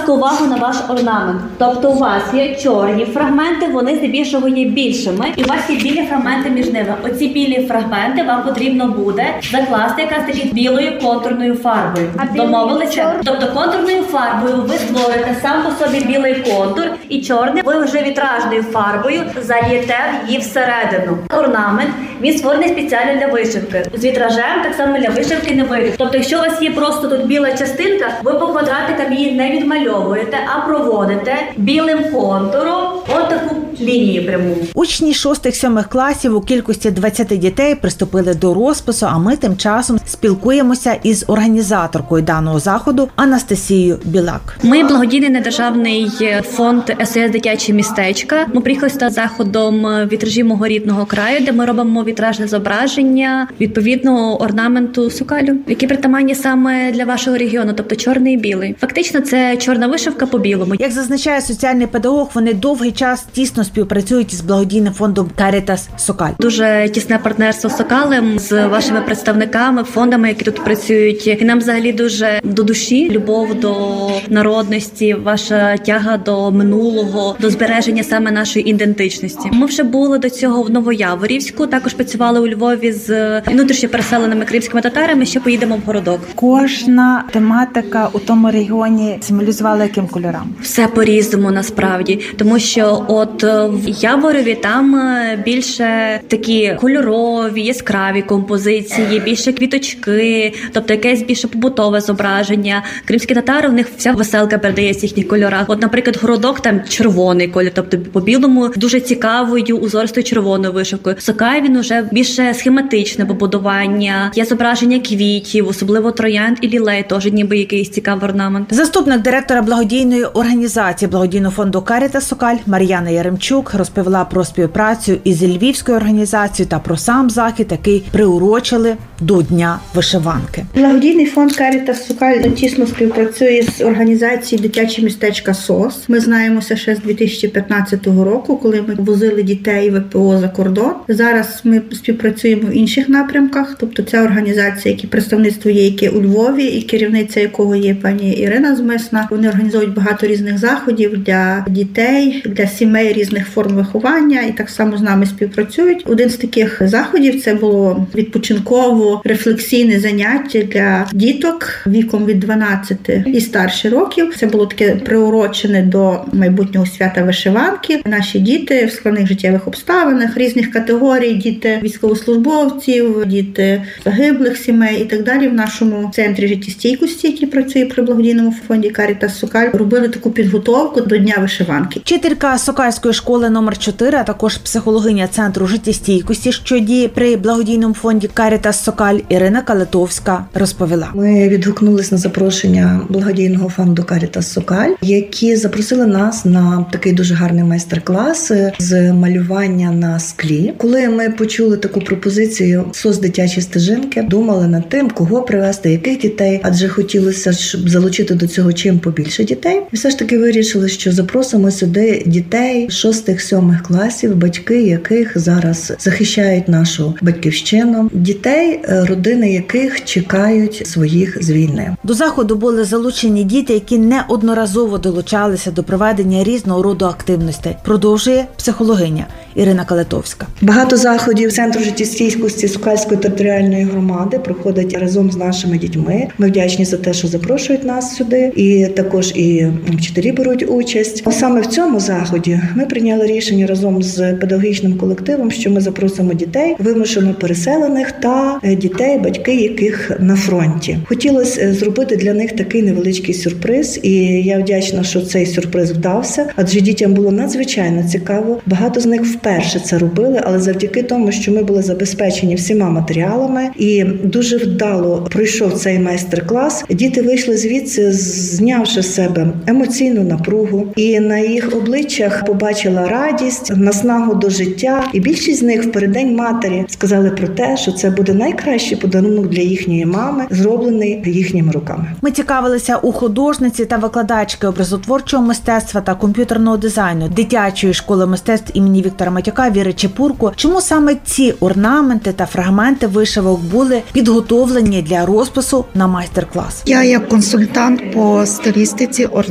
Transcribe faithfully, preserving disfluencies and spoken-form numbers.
ласка, увагу на ваш орнамент. Тобто у вас є чорні фрагменти, вони здебільшого є більшими, і у вас є білі фрагменти між ними. Оці білі фрагменти вам потрібно буде закласти якраз таки білою контурною фарбою. Домовилися? Тобто контурною фарбою ви створите сам по собі білий контур, і чорний ви вже вітражною фарбою зальєте її всередину. Орнамент, він створений спеціально для вишивки. З вітражем так само для вишивки не вийде. Тобто, якщо у вас є просто тут біла частинка, ви по квадратикам її не відмальовуєте, а проводите білим контуром отаку лінію пряму. Учні шостих-сьомих класів у кількості двадцяти дітей приступили до розпису, а ми тим часом спілкуємося із організаторкою даного заходу Анастасією Білак. Ми благодійний недержавний фонд ес о ес «Дитячі містечка». Ми приїхали з заходом вітражі мого рідного краю, де ми робимо вітражне зображення відповідного орнаменту сокалю, які притаманні саме для вашого регіону, тобто чорний і білий. Фактично це чорна вишивка по білому. Як зазначає соціальний педагог, вони довгий час тісно співпрацюють із благодійним фондом Caritas Сокаль. Дуже тісне партнерство з Сокалем, з вашими представниками, фондами, які тут працюють. І нам взагалі дуже до душі любов до народності, ваша тяга до минулого, до збереження саме нашої ідентичності. Ми вже були до цього в Новояворівську, також працювали у Львові з внутрішньо переселеними кримськими татарами, ще поїдемо в Городок. Кожна тематика у тому регіоні символізувала яким кольорам? Все по-різному насправді, тому що от в Яворові там більше такі кольорові, яскраві композиції, більше квіточки, тобто якесь більше побутове зображення. Кримські татари, в них вся веселка передається в їхніх кольорах. От, наприклад, Городок там червоний колір, тобто по-білому дуже цікавою узористою червоною вишивкою. Сокаль він уже більше схематичне побудування, є зображення квітів, особливо троянд і лілей, теж ніби якийсь цікавий орнамент. Заступник директора благодійної організації благодійного фонду Caritas Сокаль Мар'яна Яремчук розповіла про співпрацю із львівською організацією та про сам захід, який приурочили до Дня вишиванки. Благодійний фонд Caritas Сокаль тісно співпрацює з організацією «Дитячі містечка СОС». Ми знаємося ще з дві тисячі п'ятнадцятого року, коли ми возили дітей в ВПО за кордон. Зараз ми співпрацюємо в інших напрямках, тобто ця організація, які представництво є, яке у Львові, і керівниця якого є пані Ірина Змисна. Вони організовують багато різних заходів для дітей, для сімей різних форм виховання, і так само з нами співпрацюють. Один з таких заходів це було відпочинково-рефлексійне заняття для діток віком від дванадцяти і старше років. Це було таке приурочене до майбутнього свята вишиванки. Наші діти в складних життєвих обставинах, різних категорій, діти військовослужбовців, діти загиблих сімей і так далі в нашому центрі життєстійкості, який працює при благодійному фонді Caritas Сокаль, робили таку підготовку до Дня вишиванки. Вчителька Сокальської школи номер чотири, а також психологиня Центру життєстійкості, що діє при благодійному фонді Caritas Сокаль, Ірина Калитовська розповіла. Ми відгукнулись на запрошення благодійного фонду Caritas Сокаль, які запросили нас на такий дуже гарний майстер-клас з малювання на склі. Коли ми почули таку пропозицію «ес о ес «Дитячі стежинки», думали над тим, кого привезти, яких дітей, адже хотілося, щоб залучити до цього чим побільше дітей. І все ж таки вирішили, що запросимо сюди дітей шостих-сьомих класів, батьки яких зараз захищають нашу батьківщину, дітей, родини яких чекають своїх з війни. До заходу були залучені діти, які неодноразово долучалися до проведення різного роду активностей. Продовжує психологиня Ірина Калитовська. Багато заходів Центру життєстійкості Сокальської територіальної громади проходять разом з нашими дітьми. Ми вдячні за те, що запрошують нас сюди, і також і вчителі беруть участь. Саме в цьому заході ми прийняли рішення разом з педагогічним колективом, що ми запросимо дітей, вимушено переселених та дітей, батьки яких на фронті. Хотілося зробити для них такий невеличкий сюрприз, і я вдячна, що цей сюрприз вдався, адже дітям було надзвичайно цікаво. Багато з них вперше це робили, але завдяки тому, що ми були забезпечені всіма матеріалами і дуже вдало пройшов цей майстер-клас, діти вийшли звідси, знявши з себе емоційну напругу, і на їх обличчях побачила радість, наснагу до життя. І більшість з них в переддень матері сказали про те, що це буде найкращий подарунок для їхньої мами, зроблений їхніми руками. Ми цікавилися у художниці та викладачки образотворчого мистецтва та комп'ютерного дизайну дитячої школи мистецтв імені Віктора Матюка Віри Чепурко, чому саме ці орнаменти та фрагменти вишивок були підготовлені для розпису на майстер-клас. Я як консультант по стилістиці